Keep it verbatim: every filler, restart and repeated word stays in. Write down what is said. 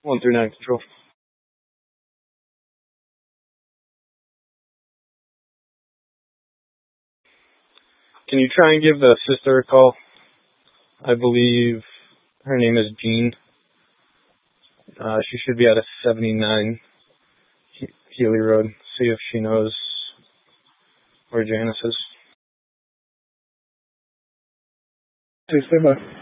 one through nine control. Can you try and give the sister a call? I believe her name is Jean. Uh, she should be at a seventy-nine He- Healy Road. See if she knows where Janice is. Hey, stay by.